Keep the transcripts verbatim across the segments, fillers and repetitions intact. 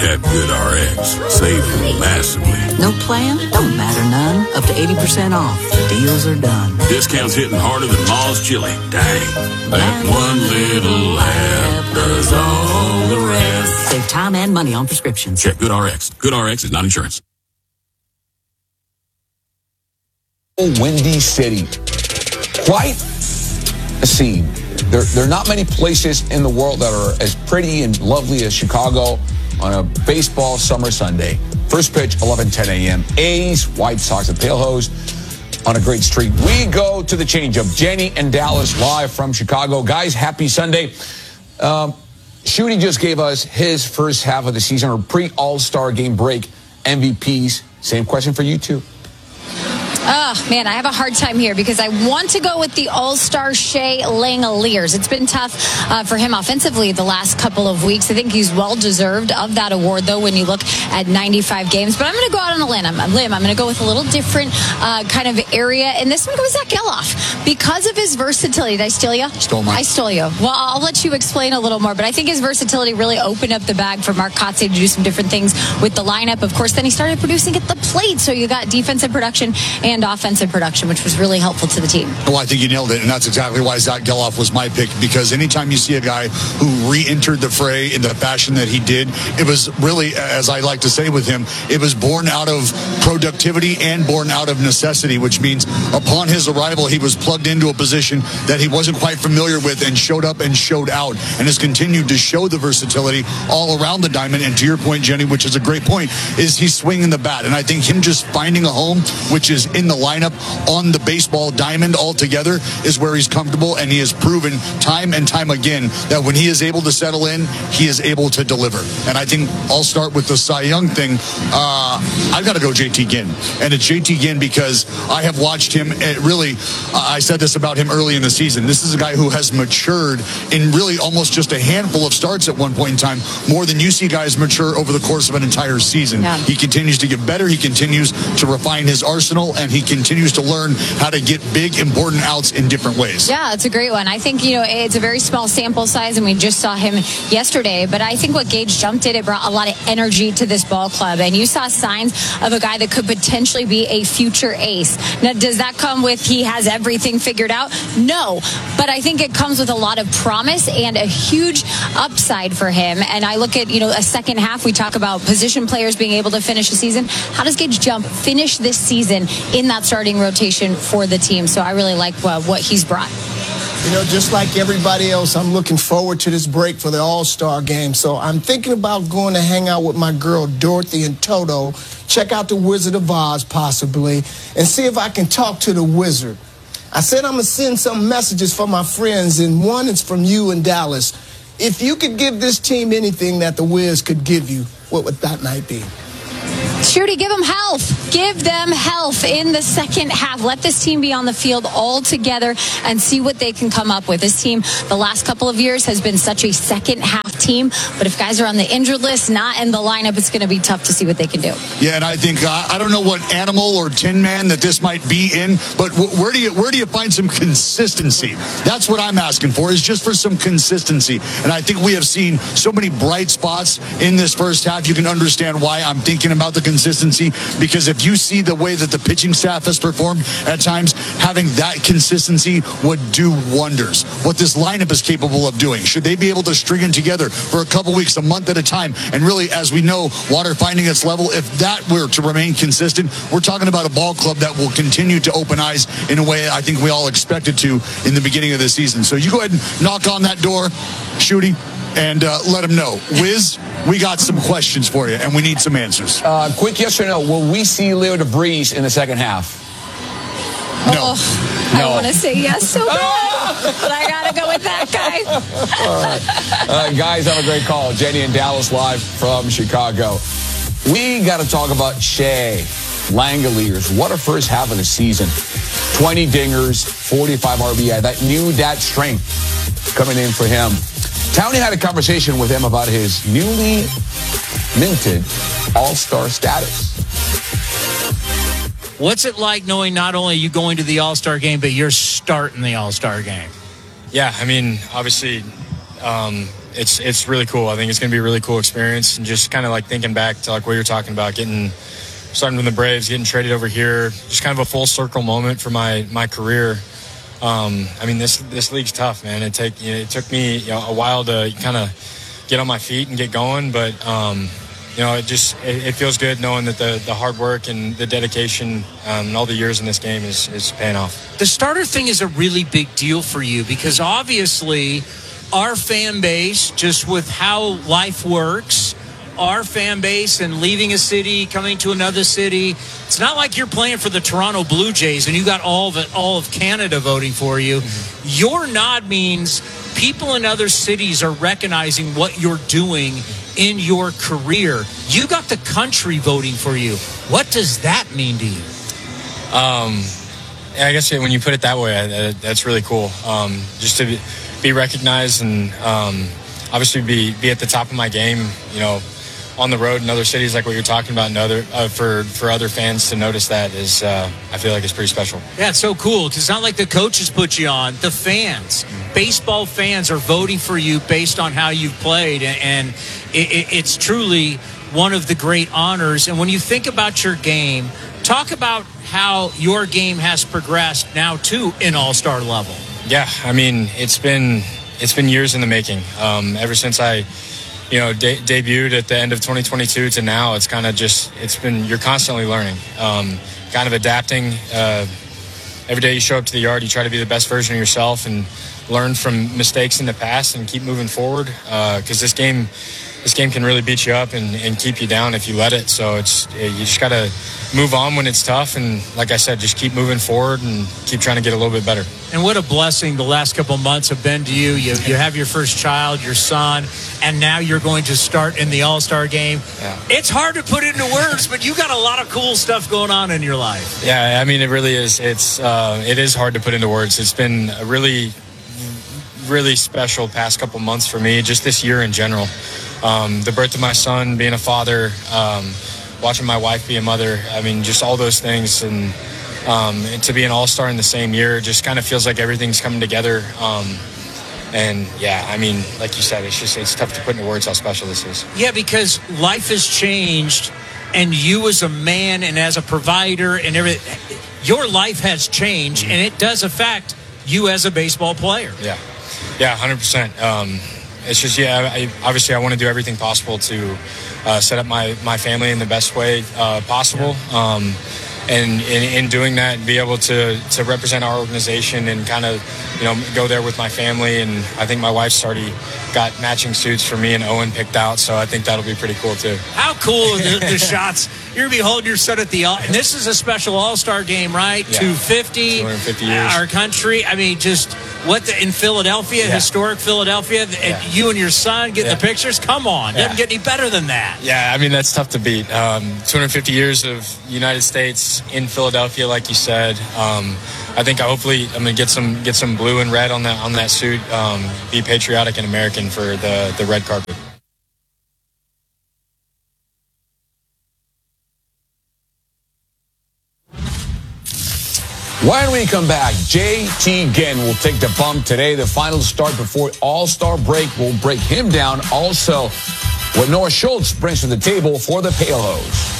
At GoodRx, saving massively. No plan? Don't matter none. Up to eighty percent off. Deals are done. Discounts hitting harder than Ma's chili. Dang. That one little app does all the rest. Save time and money on prescriptions. Check GoodRx. GoodRx is not insurance. Windy City. Quite a scene. There, there are not many places in the world that are as pretty and lovely as Chicago on a baseball summer Sunday. First pitch, eleven ten a.m. A's, White Sox, and Pale Hose on a great streak. We go to the changeup. Jenny and Dallas live from Chicago. Guys, happy Sunday. Um, Shooty just gave us his first half of the season, or pre-All-Star game break M V Ps. Same question for you, too. Oh, man, I have a hard time here because I want to go with the all-star Shea Langeliers. It's been tough uh, for him offensively the last couple of weeks. I think he's well-deserved of that award, though, when you look at ninety-five games. But I'm going to go out on a limb. I'm, limb. I'm going to go with a little different uh, kind of area. And this one goes Zach Geloff. Because of his versatility. Did I steal you? Stole mine. I stole you. Well, I'll let you explain a little more. But I think his versatility really opened up the bag for Mark Kotsay to do some different things with the lineup. Of course, then he started producing at the plate. So you got defensive production and offensive production, which was really helpful to the team. Well, I think you nailed it, and that's exactly why Zach Geloff was my pick, because anytime you see a guy who re-entered the fray in the fashion that he did, it was really, as I like to say with him, it was born out of productivity and born out of necessity, which means upon his arrival, he was plugged into a position that he wasn't quite familiar with and showed up and showed out and has continued to show the versatility all around the diamond. And to your point, Jenny, which is a great point, is he's swinging the bat. And I think him just finding a home, which is in the lineup on the baseball diamond altogether, is where he's comfortable, and he has proven time and time again that when he is able to settle in, he is able to deliver. And I think I'll start with the Cy Young thing. Uh, I've got to go J T Ginn, and it's J T Ginn because I have watched him. Really, uh, I said this about him early in the season. This is a guy who has matured in really almost just a handful of starts at one point in time, more than you see guys mature over the course of an entire season. Yeah. He continues to get better. He continues to refine his arsenal, and he continues to learn how to get big, important outs in different ways. Yeah, it's a great one. I think, you know, it's a very small sample size, and we just saw him yesterday. But I think what Gage Jump did, it brought a lot of energy to this ball club. And you saw signs of a guy that could potentially be a future ace. Now, does that come with he has everything figured out? No. But I think it comes with a lot of promise and a huge upside for him. And I look at, you know, a second half. We talk about position players being able to finish a season. How does Gage Jump finish this season in that starting rotation for the team? So I really like uh, what he's brought. You know, just like everybody else, I'm looking forward to this break for the All-Star game. So I'm thinking about going to hang out with my girl Dorothy and Toto, check out the Wizard of Oz possibly, and see if I can talk to the wizard. I said I'm going to send some messages for my friends, and one is from you in Dallas. If you could give this team anything that the Wiz could give you, what would that might be? Shooty, give them health. Give them health in the second half. Let this team be on the field all together and see what they can come up with. This team, the last couple of years, has been such a second half team. But if guys are on the injured list, not in the lineup, it's going to be tough to see what they can do. Yeah, and I think, uh, I don't know what animal or tin man that this might be in, but w- where do you where do you find some consistency? That's what I'm asking for, is just for some consistency. And I think we have seen so many bright spots in this first half. You can understand why I'm thinking about the consistency, because if you see the way that the pitching staff has performed at times, having that consistency would do wonders. What this lineup is capable of doing, should they be able to string it together for a couple weeks, a month at a time, and really, as we know, water finding its level, if that were to remain consistent, we're talking about a ball club that will continue to open eyes in a way I think we all expected to in the beginning of the season. So you go ahead and knock on that door, Shooty, and uh, let them know. Wiz, we got some questions for you, and we need some answers. Uh, quick yes or no, will we see Leo DeVries in the second half? No. Oh, No. I want to say yes so bad, but I got to go with that guy. All right. Uh, guys, have a great call. Jenny and Dallas live from Chicago. We got to talk about Shea Langeliers. What a first half of the season. twenty dingers, forty-five R B I. That new dat strength coming in for him. Townie had a conversation with him about his newly minted all-star status. What's it like knowing not only you going to the All-Star game, but you're starting the All-Star game? Yeah, I mean, obviously, um, it's it's really cool. I think it's going to be a really cool experience. And just kind of like thinking back to like what you're talking about, getting starting with the Braves, getting traded over here, just kind of a full circle moment for my my career. Um, I mean, this this league's tough, man. It take you know, it took me you know, a while to kind of get on my feet and get going, but um, you know, it just it, it feels good knowing that the, the hard work and the dedication um, and all the years in this game is, is paying off. The starter thing is a really big deal for you because obviously our fan base, just with how life works, our fan base and leaving a city, coming to another city, it's not like you're playing for the Toronto Blue Jays and you got all of it, all of Canada voting for you. Mm-hmm. Your nod means people in other cities are recognizing what you're doing in your career. You got the country voting for you. What does that mean to you? Um, I guess when you put it that way, that's really cool. Um, just to be, be recognized and um, obviously be be at the top of my game, you know, on the road in other cities like what you're talking about, and other uh, for for other fans to notice that is, uh, I feel like it's pretty special. Yeah, it's so cool because it's not like the coaches put you on. The fans, mm-hmm. baseball fans, are voting for you based on how you've played, and, and it, it, it's truly one of the great honors. And when you think about your game, talk about how your game has progressed now to an all-star level. Yeah, I mean, it's been it's been years in the making. Um, ever since I. You know, de- debuted at the end of twenty twenty-two to now, it's kind of just, it's been, you're constantly learning, um, kind of adapting. Uh, every day you show up to the yard, you try to be the best version of yourself and learn from mistakes in the past and keep moving forward. Because uh, this game, this game can really beat you up and, and keep you down if you let it. So it's, you just got to move on when it's tough. And like I said, just keep moving forward and keep trying to get a little bit better. And what a blessing the last couple of months have been to you. You, you have your first child, your son, and now you're going to start in the All-Star game. Yeah. It's hard to put into words, but you got a lot of cool stuff going on in your life. Yeah, I mean, it really is. It's uh, it is hard to put into words. It's been a really, really special past couple months for me, just this year in general. Um, the birth of my son, being a father, um, watching my wife be a mother. I mean, just all those things. And, um, and to be an all-star in the same year just kind of feels like everything's coming together. Um, and, yeah, I mean, like you said, it's just it's tough to put into words how special this is. Yeah, because life has changed, and you as a man and as a provider and everything, your life has changed, mm-hmm. and it does affect you as a baseball player. Yeah, yeah, one hundred percent. Um It's just, yeah, I, obviously I want to do everything possible to uh, set up my, my family in the best way uh, possible. Um, and in, in doing that, be able to, to represent our organization and kind of, you know, go there with my family. And I think my wife's already got matching suits for me and Owen picked out. So I think that'll be pretty cool, too. How cool are the, the shots? You're going to be holding your son at the, and this is a special all-star game, right? Yeah. two fifty, two hundred fifty years. Our country. I mean, just what the, in Philadelphia, yeah. historic Philadelphia, yeah. and you and your son getting yeah. the pictures. Come on. Doesn't yeah. get any better than that. Yeah, I mean, that's tough to beat. Um, two hundred fifty years of United States in Philadelphia, like you said. Um, I think I hopefully I'm going to get some get some blue and red on that on that suit. Um, be patriotic and American for the, the red carpet. When we come back, J T Ginn will take the bump today. The final start before All-Star break will break him down. Also, what Noah Schultz brings to the table for the Pale Hose.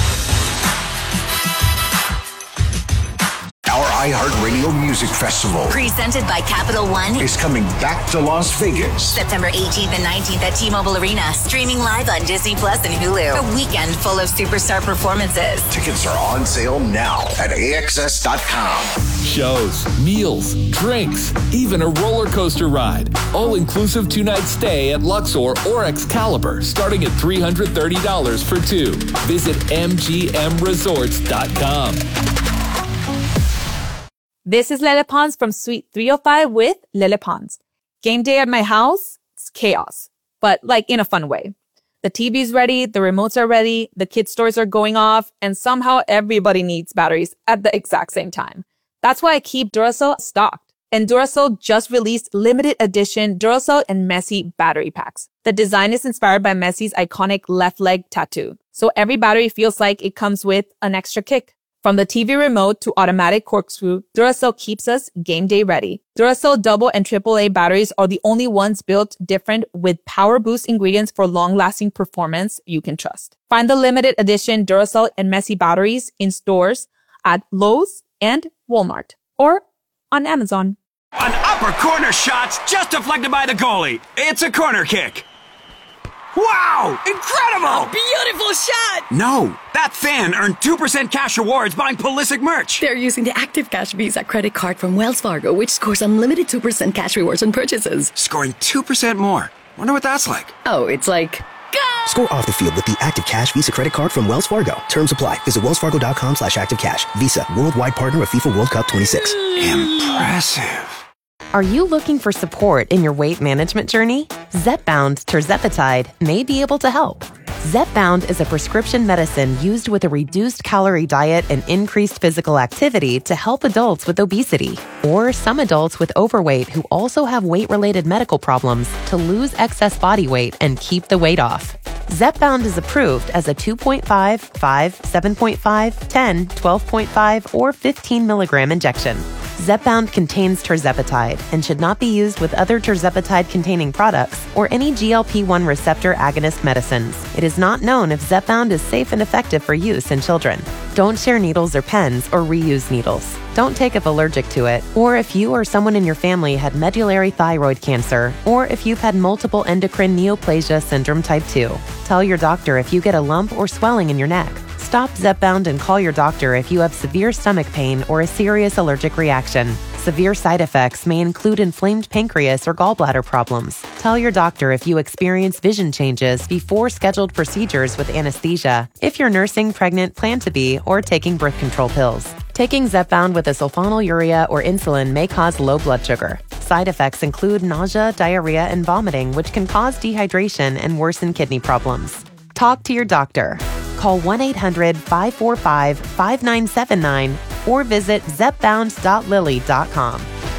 Our iHeartRadio Music Festival, presented by Capital One, is coming back to Las Vegas. September eighteenth and nineteenth at T-Mobile Arena. Streaming live on Disney Plus and Hulu. A weekend full of superstar performances. Tickets are on sale now at A X S dot com. Shows, meals, drinks, even a roller coaster ride. All-inclusive two-night stay at Luxor or Excalibur, starting at three hundred thirty dollars for two. Visit M G M resorts dot com. This is Lele Pons from Suite three oh five with Lele Pons. Game day at my house, it's chaos, but like in a fun way. The T V's ready, the remotes are ready, the kids' toys are going off, and somehow everybody needs batteries at the exact same time. That's why I keep Duracell stocked. And Duracell just released limited edition Duracell and Messi battery packs. The design is inspired by Messi's iconic left leg tattoo, so every battery feels like it comes with an extra kick. From the T V remote to automatic corkscrew, Duracell keeps us game day ready. Duracell double and triple A batteries are the only ones built different with power boost ingredients for long-lasting performance you can trust. Find the limited edition Duracell and Messi batteries in stores at Lowe's and Walmart or on Amazon. An upper corner shot's just deflected by the goalie. It's a corner kick. Wow! Incredible! A beautiful shot! No, that fan earned two percent cash rewards buying Pulisic merch. They're using the Active Cash Visa credit card from Wells Fargo, which scores unlimited two percent cash rewards on purchases. Scoring two percent more. Wonder what that's like. Oh, it's like... Go! Score off the field with the Active Cash Visa credit card from Wells Fargo. Terms apply. Visit wellsfargo.com slash activecash. Visa, worldwide partner of FIFA World Cup twenty-six. Impressive. Are you looking for support in your weight management journey? Zepbound tirzepatide may be able to help. Zepbound is a prescription medicine used with a reduced calorie diet and increased physical activity to help adults with obesity or some adults with overweight who also have weight-related medical problems to lose excess body weight and keep the weight off. Zepbound is approved as a two point five, five, seven point five, ten, twelve point five, or fifteen milligram injection. Zepbound contains tirzepatide and should not be used with other tirzepatide-containing products or any G L P one receptor agonist medicines. It is not known if Zepbound is safe and effective for use in children. Don't share needles or pens or reuse needles. Don't take if allergic to it, or if you or someone in your family had medullary thyroid cancer, or if you've had multiple endocrine neoplasia syndrome type two. Tell your doctor if you get a lump or swelling in your neck. Stop Zepbound and call your doctor if you have severe stomach pain or a serious allergic reaction. Severe side effects may include inflamed pancreas or gallbladder problems. Tell your doctor if you experience vision changes before scheduled procedures with anesthesia, if you're nursing, pregnant, plan to be, or taking birth control pills. Taking Zepbound with a sulfonylurea or insulin may cause low blood sugar. Side effects include nausea, diarrhea, and vomiting, which can cause dehydration and worsen kidney problems. Talk to your doctor. Call one eight hundred, five four five, five nine seven nine or visit zepbound dot lilly dot com.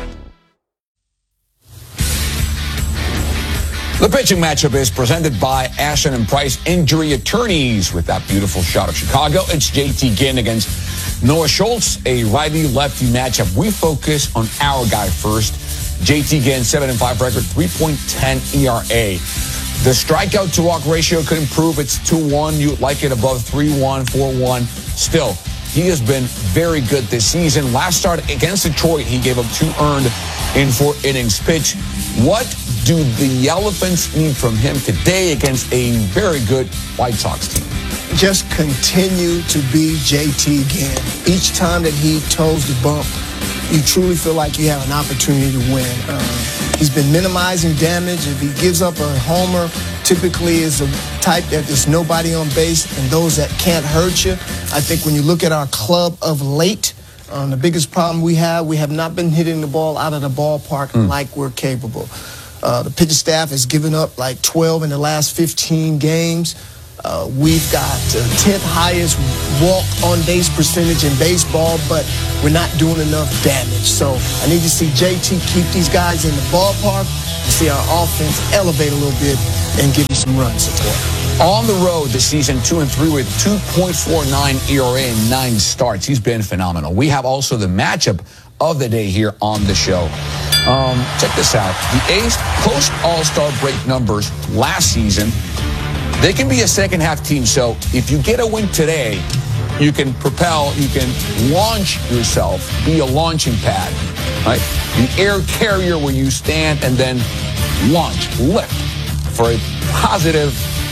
The pitching matchup is presented by Ashton and Price Injury Attorneys. With that beautiful shot of Chicago, it's J T Ginn against Noah Schultz, a righty-lefty matchup. We focus on our guy first. J T Ginn, seven and five record, three point one oh E R A. The strikeout to walk ratio could improve. It's two one. You like it above three one, four one. Still, he has been very good this season. Last start against Detroit, he gave up two earned in four innings pitched. What do the Elephants need from him today against a very good White Sox team? Just continue to be J T Ginn. Each time that he toes the bump, you truly feel like you have an opportunity to win. Uh, he's been minimizing damage. If he gives up a homer, typically is a type that there's nobody on base and those that can't hurt you. I think when you look at our club of late, um, the biggest problem we have, we have not been hitting the ball out of the ballpark mm. like we're capable. Uh, the pitching staff has given up like twelve in the last fifteen games. Uh, we've got uh, tenth highest walk on base percentage in baseball, but we're not doing enough damage. So I need to see J T keep these guys in the ballpark and see our offense elevate a little bit and give you some run support. On the road this season, two and three with two point four nine E R A and nine starts. He's been phenomenal. We have also the matchup of the day here on the show. Um, check this out. The A's post All-Star break numbers last season. They can be a second-half team, so if you get a win today, you can propel, you can launch yourself, be a launching pad, right? The air carrier where you stand and then launch, lift for a positive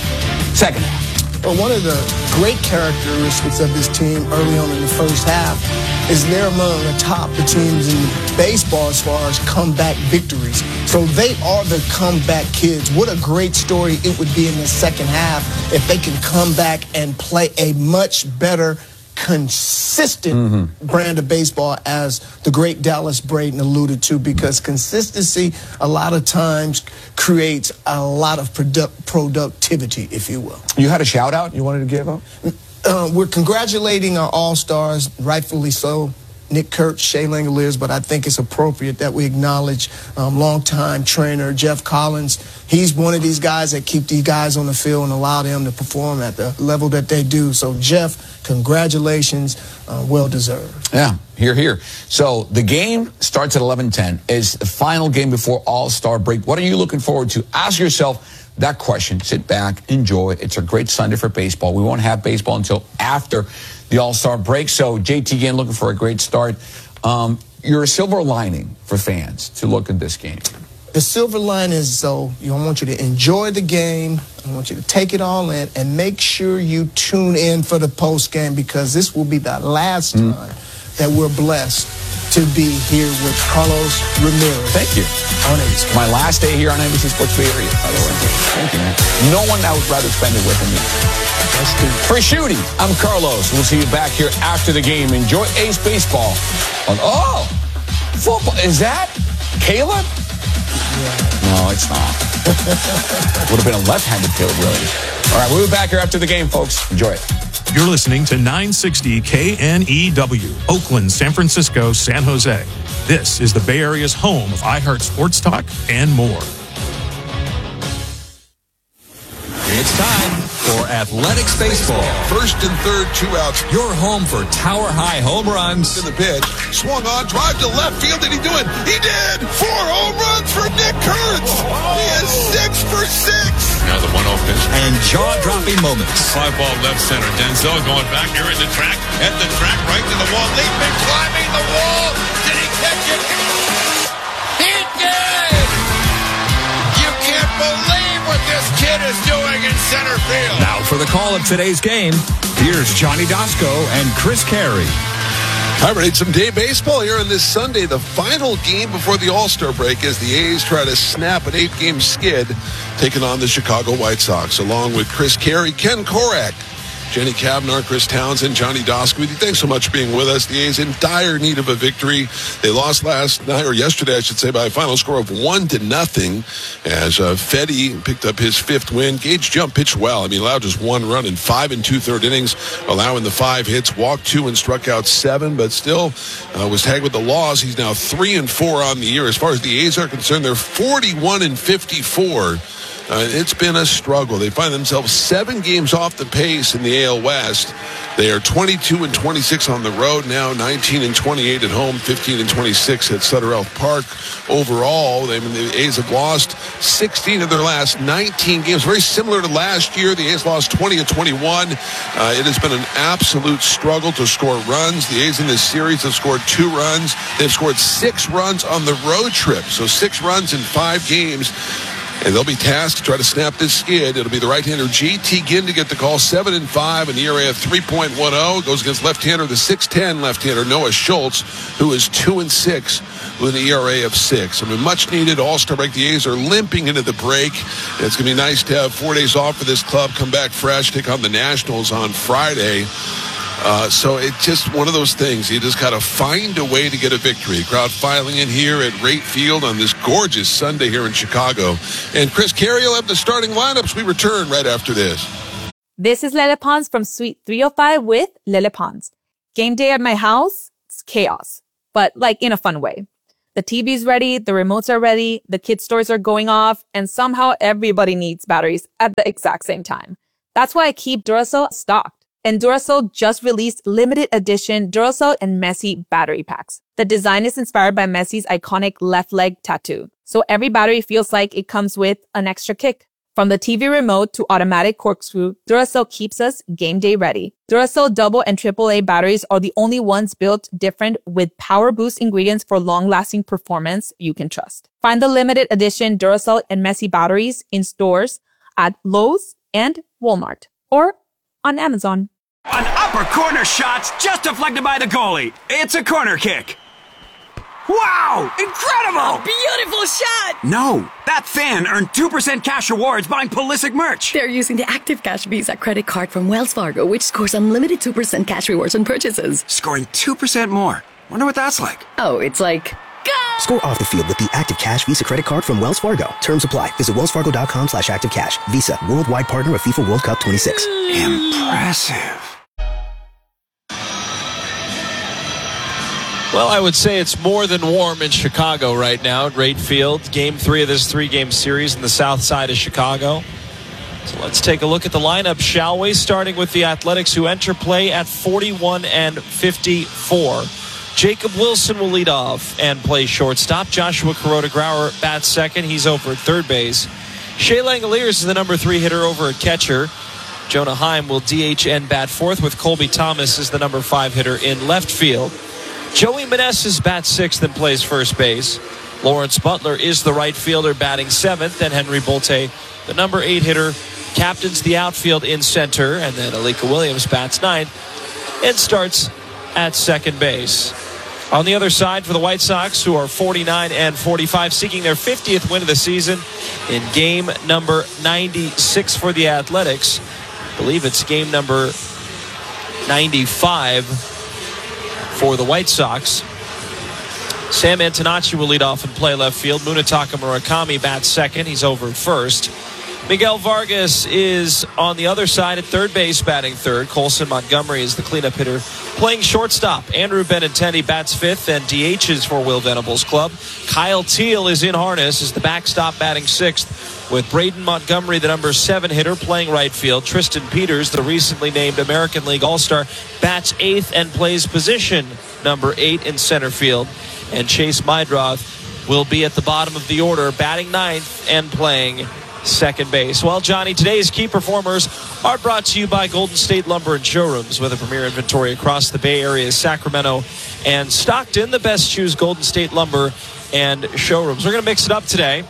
second half. Well, one of the great characteristics of this team early on in the first half is they're among the top the teams in baseball as far as comeback victories. So they are the comeback kids. What a great story it would be in the second half if they can come back and play a much better, consistent mm-hmm. brand of baseball, as the great Dallas Braden alluded to, because consistency a lot of times creates a lot of product productivity, if you will. You had a shout out you wanted to give up? Uh, we're congratulating our All-Stars, rightfully so. Nick Kurtz, Shea Langoliers, but I think it's appropriate that we acknowledge um, longtime trainer Jeff Collins. He's one of these guys that keep these guys on the field and allow them to perform at the level that they do. So, Jeff, congratulations. Uh, well deserved. Yeah, here, here. So the game starts at eleven ten. Is the final game before All-Star break. What are you looking forward to? Ask yourself that question. Sit back, enjoy it. It's a great Sunday for baseball. We won't have baseball until after the All-Star break. So J T again looking for a great start. Um, you're a silver lining for fans to look at this game. The silver line is, so you know, I want you to enjoy the game. I want you to take it all in and make sure you tune in for the post game, because this will be the last time mm. that we're blessed to be here with Carlos Ramirez. Thank you. On A B C. My last day here on A B C Sports Bay Area, by the way. Thank you, man. No one I would rather spend it with than me. For Shooty, I'm Carlos. We'll see you back here after the game. Enjoy Ace Baseball. On, oh, football. Is that Caleb? No, it's not. Would have been a left-handed Caleb Williams. All right, we'll be back here after the game, folks. Enjoy it. You're listening to nine sixty K N E W, Oakland, San Francisco, San Jose. This is the Bay Area's home of iHeart Sports Talk and more. It's time for Athletics Baseball. First and third, two outs. Your home for tower-high home runs. In the pitch, swung on, drive to left field. Did he do it? He did! Four home runs for Nick Kurtz. He is six for six. Now the one oh pitch. And jaw-dropping moments. Fly ball left center. Denzel going back here in the track. At the track, right to the wall. Leaping, climbing the wall. Did he catch it? He did! You can't believe what this kid is doing in center field. Now for the call of today's game, here's Johnny Dasco and Chris Carey. All right, some day baseball here on this Sunday. The final game before the All-Star break as the A's try to snap an eight-game skid, taking on the Chicago White Sox, along with Chris Carey, Ken Korak, Jenny Cavnar, Chris Townsend, Johnny Dasco. Thanks so much for being with us. The A's in dire need of a victory. They lost last night, or yesterday, I should say, by a final score of one to nothing. As uh, Fedde picked up his fifth win. Gage Jump pitched well. I mean, allowed just one run in five and two-third innings, allowing the five hits, walked two and struck out seven, but still uh, was tagged with the loss. He's now three and four on the year. As far as the A's are concerned, they're forty-one and fifty-four. Uh, it's been a struggle. They find themselves seven games off the pace in the A L West. They are twenty-two and twenty-six on the road now, nineteen and twenty-eight at home, fifteen and twenty-six at Sutter Health Park. Overall, they, I mean, the A's have lost sixteen of their last nineteen games. Very similar to last year. The A's lost twenty and twenty-one. Uh, it has been an absolute struggle to score runs. The A's in this series have scored two runs. They've scored six runs on the road trip. So six runs in five games. And they'll be tasked to try to snap this skid. It'll be the right-hander J T Ginn to get the call, seven and five, an E R A of three point one oh. Goes against left-hander, the six ten left-hander Noah Schultz, who is two and six with an E R A of six. I mean, much-needed All-Star break. The A's are limping into the break. It's going to be nice to have four days off for this club, come back fresh, take on the Nationals on Friday. Uh, so it's just one of those things. You just got to find a way to get a victory. Crowd filing in here at Rate Field on this gorgeous Sunday here in Chicago. And Chris Carey will have the starting lineups. We return right after this. This is Lele Pons from Suite three oh five with Lele Pons. Game day at my house, it's chaos, but like in a fun way. The T V's ready, the remotes are ready, the kids' toys are going off, and somehow everybody needs batteries at the exact same time. That's why I keep Duracell stocked. And Duracell just released limited edition Duracell and Messi battery packs. The design is inspired by Messi's iconic left leg tattoo. So every battery feels like it comes with an extra kick. From the T V remote to automatic corkscrew, Duracell keeps us game day ready. Duracell double and triple A batteries are the only ones built different with power boost ingredients for long-lasting performance you can trust. Find the limited edition Duracell and Messi batteries in stores at Lowe's and Walmart or on Amazon. An upper corner shot just deflected by the goalie. It's a corner kick. Wow! Incredible! A beautiful shot! No, that fan earned two percent cash rewards buying Pulisic merch. They're using the Active Cash Visa credit card from Wells Fargo, which scores unlimited two percent cash rewards on purchases. Scoring two percent more. Wonder what that's like. Oh, it's like... Score off the field with the Active Cash Visa credit card from Wells Fargo. Terms apply. Visit wellsfargo.com slash active cash. Visa, worldwide partner of FIFA World Cup twenty-six. Impressive. Well, I would say it's more than warm in Chicago right now at Rate Field. Game three of this three-game series in the south side of Chicago. So let's take a look at the lineup, shall we? Starting with the Athletics, who enter play at forty-one and fifty-four. Jacob Wilson will lead off and play shortstop. Joshua Kuroda-Grauer bats second. He's over at third base. Shea Langoliers is the number three hitter over at catcher. Jonah Heim will D H and bat fourth, with Colby Thomas as the number five hitter in left field. Joey Meneses bats sixth and plays first base. Lawrence Butler is the right fielder batting seventh, and Henry Bolte, the number eight hitter, captains the outfield in center, and then Alika Williams bats ninth and starts at second base. On the other side for the White Sox, who are forty-nine and forty-five, seeking their fiftieth win of the season in game number ninety-six for the Athletics. I believe it's game number ninety-five for the White Sox. Sam Antonacci will lead off and play left field. Munetaka Murakami bats second. He's over at first. Miguel Vargas is on the other side at third base, batting third. Colson Montgomery is the cleanup hitter playing shortstop. Andrew Benintendi bats fifth and D Hs for Will Venable's club. Kyle Teal is in harness as the backstop, batting sixth, with Braden Montgomery, the number seven hitter, playing right field. Tristan Peters, the recently named American League All-Star, bats eighth and plays position number eight in center field. And Chase Mydroth will be at the bottom of the order, batting ninth and playing second base. Well, Johnny, today's key performers are brought to you by Golden State Lumber and Showrooms, with a premier inventory across the Bay Area, Sacramento, and Stockton. The best choose Golden State Lumber and Showrooms. We're going to mix it up today.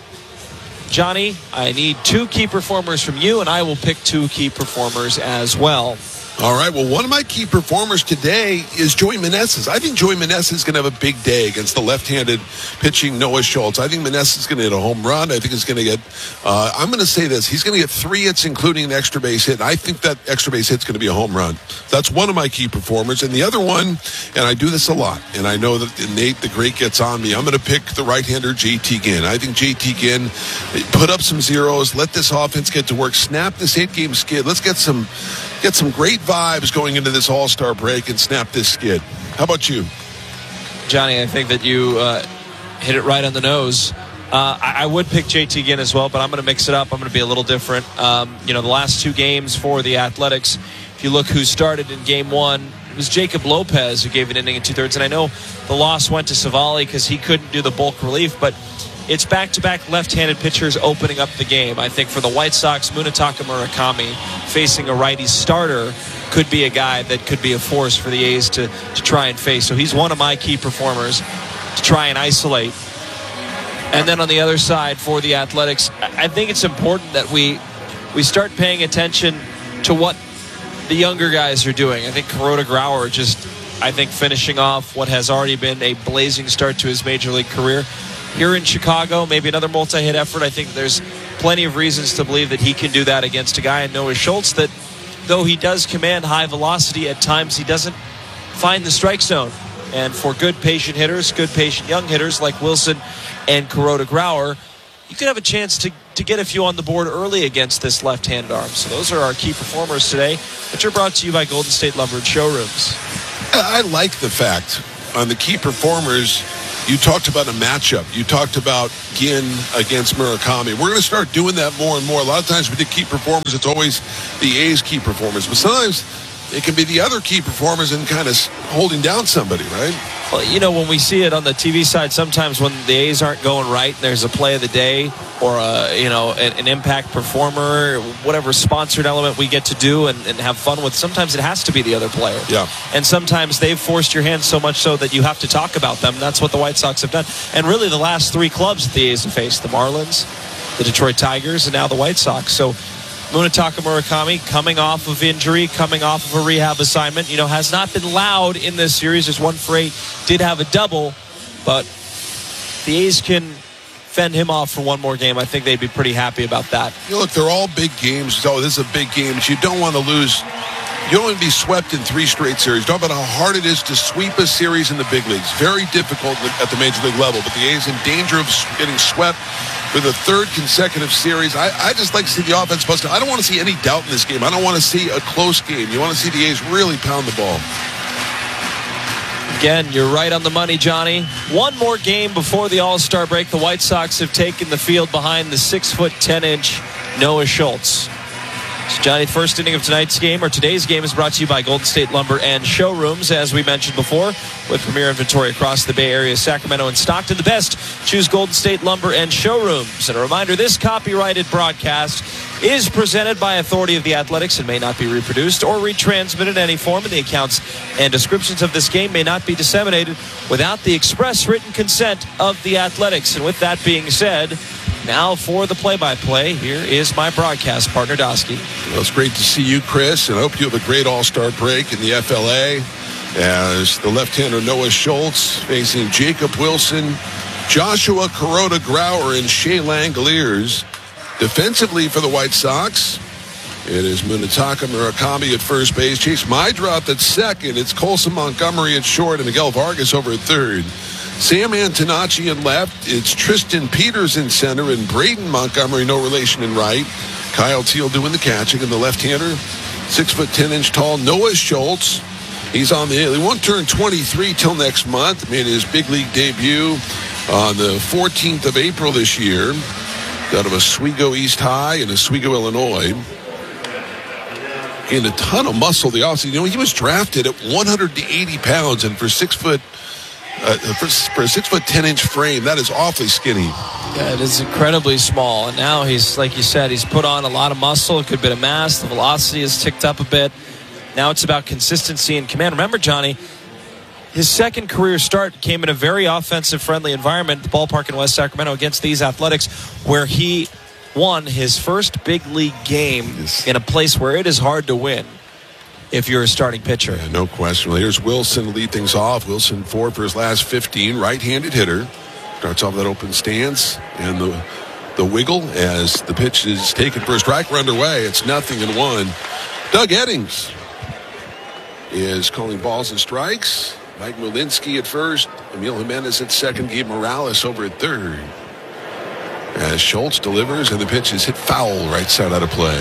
Johnny, I need two key performers from you, and I will pick two key performers as well. All right, well, one of my key performers today is Joey Meneses. I think Joey Meneses is going to have a big day against the left-handed pitching Noah Schultz. I think Meneses is going to hit a home run. I think he's going to get, uh, I'm going to say this, he's going to get three hits, including an extra base hit, and I think that extra base hit's going to be a home run. That's one of my key performers. And the other one, and I do this a lot, and I know that Nate the Great gets on me, I'm going to pick the right-hander J T Ginn. I think J T Ginn put up some zeros, let this offense get to work, snap this eight-game skid. Let's get some get some great vibes going into this All-Star break and snap this skid. How about you? Johnny, I think that you uh, hit it right on the nose. Uh, I, I would pick J T Ginn as well, but I'm going to mix it up. I'm going to be a little different. Um, you know, the last two games for the Athletics, if you look who started in game one, it was Jacob Lopez who gave an inning in two-thirds. And I know the loss went to Savali because he couldn't do the bulk relief, but it's back-to-back left-handed pitchers opening up the game. I think for the White Sox, Munetaka Murakami facing a righty starter could be a guy that could be a force for the A's to, to try and face. So he's one of my key performers to try and isolate. And then on the other side for the Athletics, I think it's important that we we start paying attention to what the younger guys are doing. I think Kuroda-Grauer just, I think, finishing off what has already been a blazing start to his major league career. Here in Chicago, maybe another multi-hit effort. I think there's plenty of reasons to believe that he can do that against a guy in Noah Schultz that, though he does command high velocity, at times he doesn't find the strike zone. And for good patient hitters, good patient young hitters like Wilson and Kuroda-Grauer, you could have a chance to, to get a few on the board early against this left-handed arm. So those are our key performers today, which are brought to you by Golden State Lumber and Showrooms. I like the fact on the key performers, you talked about a matchup. You talked about Ginn against Murakami. We're going to start doing that more and more. A lot of times we do key performers, it's always the A's key performers. But sometimes it can be the other key performers and kind of holding down somebody, right? Well, you know, when we see it on the T V side, sometimes when the A's aren't going right, there's a play of the day or, a, you know, an, an impact performer, whatever sponsored element we get to do and, and have fun with, sometimes it has to be the other player. Yeah. And sometimes they've forced your hand so much so that you have to talk about them. That's what the White Sox have done. And really the last three clubs that the A's have faced, the Marlins, the Detroit Tigers, and now the White Sox. So Munetaka Murakami coming off of injury, coming off of a rehab assignment, you know, has not been loud in this series. There's one for eight, did have a double, but the A's can fend him off for one more game. I think they'd be pretty happy about that. You know, look, they're all big games. Oh, this is a big game, but you don't want to lose. You don't want to be swept in three straight series. Talk about how hard it is to sweep a series in the big leagues. Very difficult at the major league level, but the A's in danger of getting swept for the third consecutive series. I, I just like to see the offense busted. I don't want to see any doubt in this game. I don't want to see a close game. You want to see the A's really pound the ball. Again, you're right on the money, Johnny. One more game before the All-Star break. The White Sox have taken the field behind the six foot ten inch Noah Schultz. So, Johnny, the first inning of tonight's game, or today's game, is brought to you by Golden State Lumber and Showrooms, as we mentioned before, with premier inventory across the Bay Area, Sacramento, and Stockton. The best, choose Golden State Lumber and Showrooms. And a reminder, this copyrighted broadcast is presented by authority of the Athletics and may not be reproduced or retransmitted in any form, and the accounts and descriptions of this game may not be disseminated without the express written consent of the Athletics. And with that being said, now for the play-by-play, here is my broadcast partner, Dosky. Well, it's great to see you, Chris, and I hope you have a great All-Star break in the F L A as the left-hander Noah Schultz facing Jacob Wilson, Joshua Kuroda-Grauer, and Shea Langoliers. Defensively for the White Sox, it is Munetaka Murakami at first base, Chase Meidroth at second, it's Colson Montgomery at short, and Miguel Vargas over at third. Sam Antonacci in left, it's Tristan Peters in center, and Braden Montgomery, no relation, in right. Kyle Teal doing the catching, and the left-hander, six foot ten inch tall Noah Schultz. He's on the hill. He won't turn twenty-three till next month. Made his big league debut on the fourteenth of April this year, out of Oswego East High in Oswego, Illinois. Gained a ton of muscle the offseason. You know, he was drafted at one hundred eighty pounds, and for six foot Uh, for, for a six foot ten inch frame, that is awfully skinny. Yeah, it is incredibly small. And now he's, like you said, he's put on a lot of muscle, a good bit of mass. The velocity has ticked up a bit. Now it's about consistency and command. Remember, Johnny, his second career start came in a very offensive-friendly environment, the ballpark in West Sacramento, against these Athletics, where he won his first big league game in a place where it is hard to win if you're a starting pitcher. Yeah, no question. Well, here's Wilson to lead things off. Wilson four for his last fifteen, right-handed hitter. Starts off that open stance, and the the wiggle as the pitch is taken for a strike. We're underway. It's nothing and one. Doug Eddings is calling balls and strikes. Mike Molinsky at first. Emil Jimenez at second. Gabe Morales over at third. As Schultz delivers, and the pitch is hit foul right side out of play.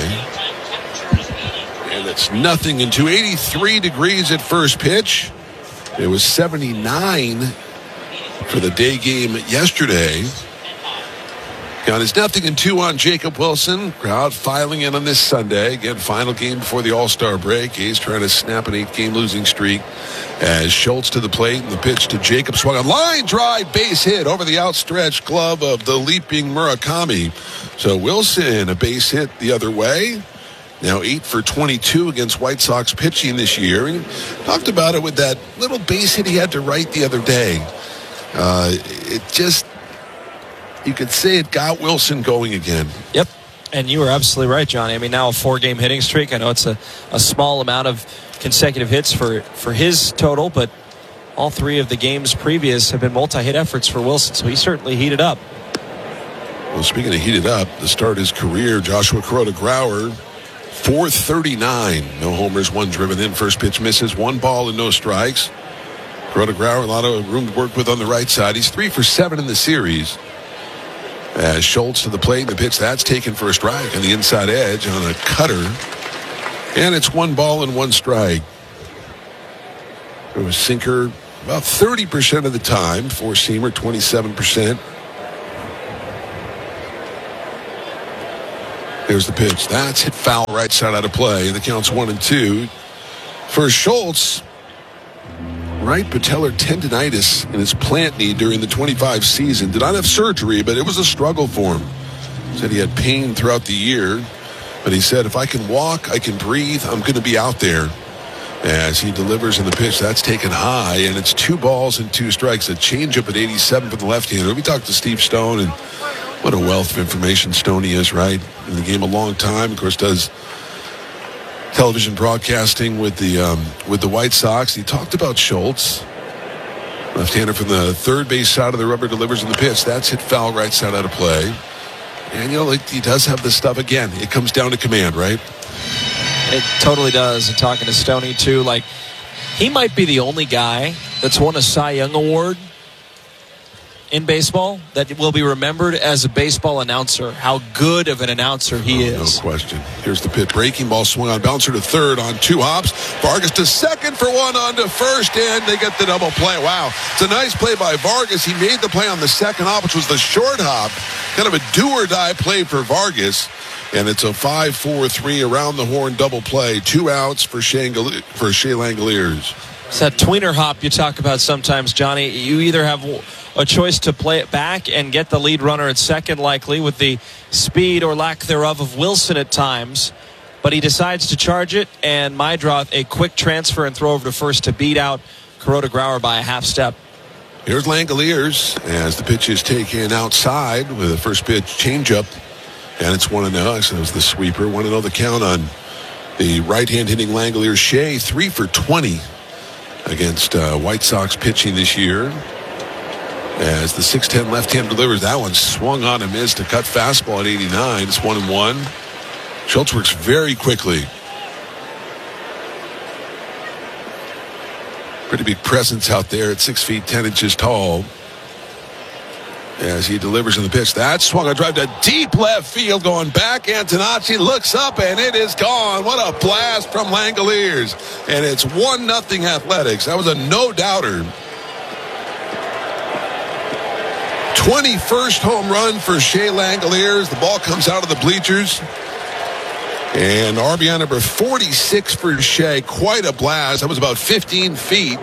And it's nothing and two. eighty-three degrees at first pitch. It was seventy-nine for the day game yesterday. Count is nothing and two on Jacob Wilson. Crowd filing in on this Sunday. Again, final game before the All-Star break. A's trying to snap an eight-game losing streak. As Schultz to the plate, and the pitch to Jacob swung on line drive, base hit over the outstretched glove of the leaping Murakami. So Wilson, a base hit the other way. Now eight for twenty-two against White Sox pitching this year. And talked about it with that little base hit he had to right the other day. Uh, it just, you could say it got Wilson going again. Yep. And you were absolutely right, Johnny. I mean, now a four-game hitting streak. I know it's a, a small amount of consecutive hits for, for his total, but all three of the games previous have been multi-hit efforts for Wilson, so he certainly heated up. Well, speaking of heated up, to start his career, Joshua Kuroda-Grauer, four thirty-nine. No homers, one driven in. First pitch misses, one ball and no strikes. Kuroda-Grauer, a lot of room to work with on the right side. He's three for seven in the series. As Schultz to the plate, and the pitch that's taken for a strike on the inside edge on a cutter. And it's one ball and one strike. It was sinker about thirty percent of the time. Four-seamer, twenty-seven percent. There's the pitch. That's hit foul right side out of play. And the count's one and two. For Schultz, right patellar tendonitis in his plant knee during the twenty-five season. Did not have surgery, but it was a struggle for him. Said he had pain throughout the year. But he said, if I can walk, I can breathe, I'm going to be out there. As he delivers in the pitch, that's taken high, and it's two balls and two strikes. A changeup at eighty-seven for the left-hander. We talked to Steve Stone, and what a wealth of information Stoney is, right? In the game a long time. Of course, does television broadcasting with the um, with the White Sox. He talked about Schultz. Left-hander from the third base side of the rubber delivers in the pitch. That's hit foul right side out of play. And, you know, like, he does have this stuff. Again, it comes down to command, right? It totally does. And talking to Stoney, too, like, he might be the only guy that's won a Cy Young Award in baseball that will be remembered as a baseball announcer. How good of an announcer he oh, is. No question. Here's the pitch. Breaking ball swung on. Bouncer to third on two hops. Vargas to second for one on to first, and they get the double play. Wow. It's a nice play by Vargas. He made the play on the second hop, which was the short hop. Kind of a do-or-die play for Vargas. And it's a five four three around the horn double play. Two outs for Shea, for Shea Langoliers. It's that tweener hop you talk about sometimes, Johnny. You either have a choice to play it back and get the lead runner at second, likely, with the speed or lack thereof of Wilson at times. But he decides to charge it, and Meidroth a quick transfer and throw over to first to beat out Kuroda Grauer by a half step. Here's Langoliers as the pitch is taken outside with a first pitch changeup. And it's one and oh. So it was the sweeper. one and oh the count on the right-hand hitting Langoliers. Shea, three for twenty against uh, White Sox pitching this year. As the six ten left-hand delivers, that one swung on and missed. A cut fastball at eighty-nine. It's one and one. Schultz works very quickly. Pretty big presence out there at six feet ten inches tall. As he delivers in the pitch. That swung a drive to deep left field going back. Antonacci looks up and it is gone. What a blast from Langoliers. And it's one nothing Athletics. That was a no-doubter. twenty-first home run for Shea Langoliers. The ball comes out of the bleachers. And R B I number forty-six for Shea. Quite a blast. That was about fifteen feet.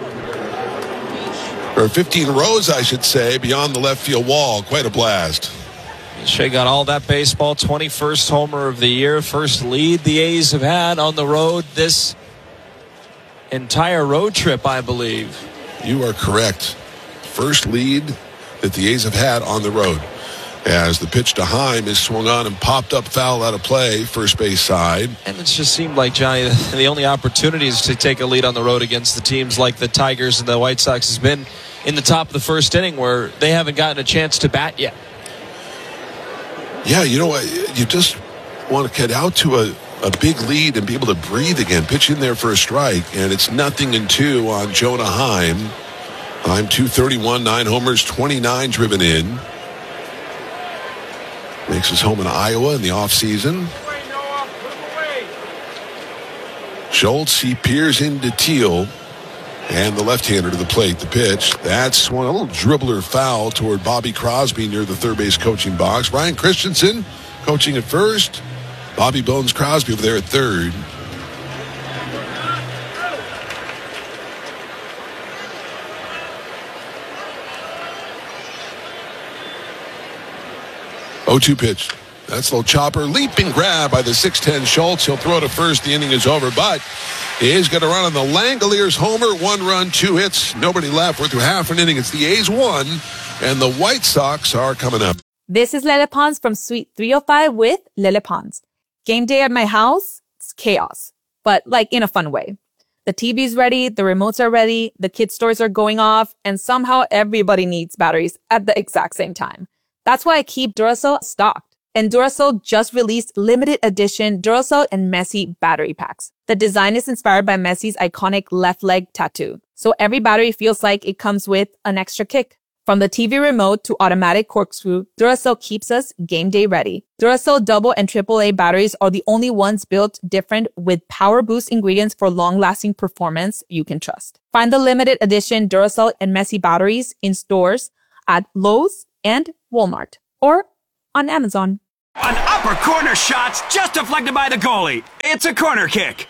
Or fifteen rows, I should say, beyond the left field wall. Quite a blast. Shea got all that baseball. twenty-first homer of the year. First lead the A's have had on the road this entire road trip, I believe. You are correct. First lead that the A's have had on the road. As the pitch to Heim is swung on and popped up foul out of play, first base side. And it just seemed like, Johnny, the only opportunities to take a lead on the road against the teams like the Tigers and the White Sox has been in the top of the first inning where they haven't gotten a chance to bat yet. Yeah, you know what? You just want to get out to a, a big lead and be able to breathe again. Pitch in there for a strike, and it's nothing in two on Jonah Heim. Heim two thirty-one, nine homers, twenty-nine driven in. Makes his home in Iowa in the offseason. Schultz, he peers into Teal. And the left-hander to the plate. The pitch. That's swung a little dribbler foul toward Bobby Crosby near the third base coaching box. Ryan Christensen coaching at first. Bobby Bones Crosby over there at third. oh two pitch. That's a little chopper. Leaping grab by the six ten Schultz. He'll throw to first. The inning is over, but he is going to run on the Langoliers homer. One run, two hits. Nobody left. We're through half an inning. It's the A's one, and the White Sox are coming up. This is Lele Pons from Suite three oh five with Lele Pons. Game day at my house, it's chaos, but like in a fun way. The T V's ready, the remotes are ready, the kids' stores are going off, and somehow everybody needs batteries at the exact same time. That's why I keep Duracell stocked. And Duracell just released limited edition Duracell and Messi battery packs. The design is inspired by Messi's iconic left leg tattoo. So every battery feels like it comes with an extra kick. From the T V remote to automatic corkscrew, Duracell keeps us game day ready. Duracell double and triple A batteries are the only ones built different with power boost ingredients for long-lasting performance you can trust. Find the limited edition Duracell and Messi batteries in stores at Lowe's and Walmart or on Amazon. An upper corner shot's just deflected by the goalie. It's a corner kick.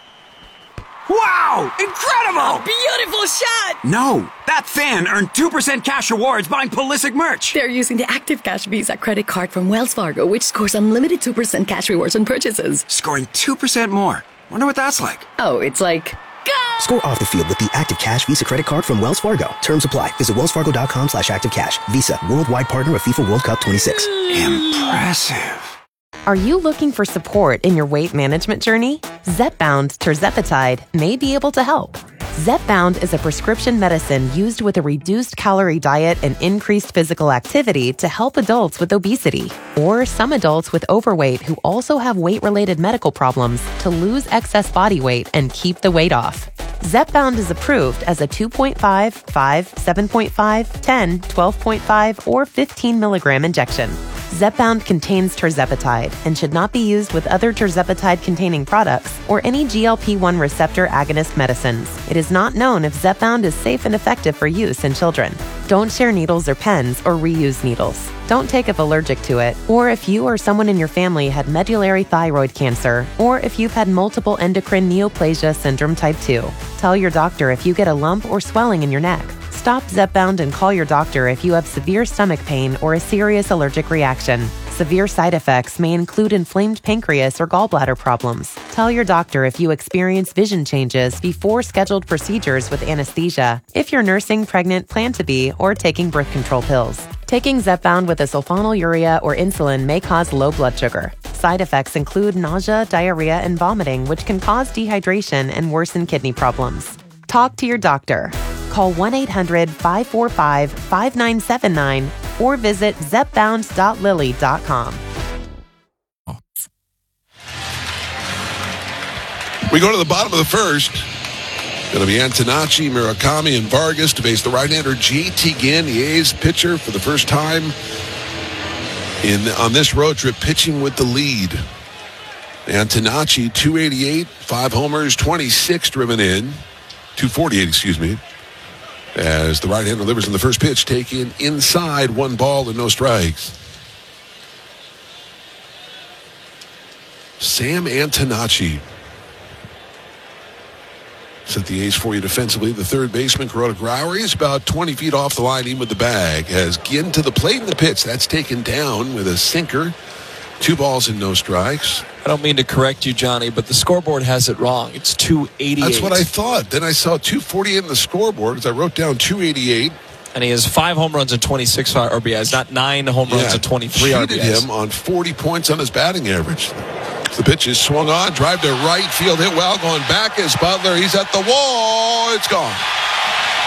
Wow! Incredible! A beautiful shot! No, that fan earned two percent cash rewards buying Pulisic merch. They're using the Active Cash Visa credit card from Wells Fargo, which scores unlimited two percent cash rewards on purchases. Scoring two percent more. Wonder what that's like. Oh, it's like... Go! Score off the field with the Active Cash Visa credit card from Wells Fargo. Terms apply. Visit wellsfargo.com slash activecash. Visa. Worldwide partner of FIFA World Cup twenty-six. Impressive. Are you looking for support in your weight management journey? Zepbound tirzepatide may be able to help. Zepbound is a prescription medicine used with a reduced calorie diet and increased physical activity to help adults with obesity or some adults with overweight who also have weight-related medical problems to lose excess body weight and keep the weight off. Zepbound is approved as a two point five, five, seven point five, ten, twelve point five, or fifteen milligram injection. Zepbound contains tirzepatide and should not be used with other tirzepatide-containing products or any G L P one receptor agonist medicines. It is not known if Zepbound is safe and effective for use in children. Don't share needles or pens or reuse needles. Don't take if allergic to it, or if you or someone in your family had medullary thyroid cancer, or if you've had multiple endocrine neoplasia syndrome type two. Tell your doctor if you get a lump or swelling in your neck. Stop Zepbound and call your doctor if you have severe stomach pain or a serious allergic reaction. Severe side effects may include inflamed pancreas or gallbladder problems. Tell your doctor if you experience vision changes before scheduled procedures with anesthesia, if you're nursing, pregnant, plan to be, or taking birth control pills. Taking Zepbound with a sulfonylurea or insulin may cause low blood sugar. Side effects include nausea, diarrhea, and vomiting, which can cause dehydration and worsen kidney problems. Talk to your doctor. Call one eight hundred, five four five, five nine seven nine or visit zepbound dot lilly dot com. We go to the bottom of the first. Going to be Antonacci, Murakami, and Vargas to face the right-hander J T Ginn, the A's pitcher, for the first time in on this road trip, pitching with the lead. Antonacci, two eighty-eight, five homers, twenty-six driven in, two forty-eight, excuse me, as the right-hander delivers in the first pitch, taken inside, one ball and no strikes. Sam Antonacci set the A's for you defensively. The third baseman, Kuroda Grauer, is about twenty feet off the line, even with the bag. Has Ginn to the plate in the pitch. That's taken down with a sinker. Two balls and no strikes. I don't mean to correct you, Johnny, but the scoreboard has it wrong. It's two eighty-eight. That's what I thought. Then I saw two forty-eight in the scoreboard because I wrote down two eighty-eight. And he has five home runs and twenty-six R B Is, not nine home runs yeah, and twenty-three R B Is. Cheated him on forty points on his batting average. The pitch is swung on, drive to right field, hit well, going back is Butler. He's at the wall. It's gone.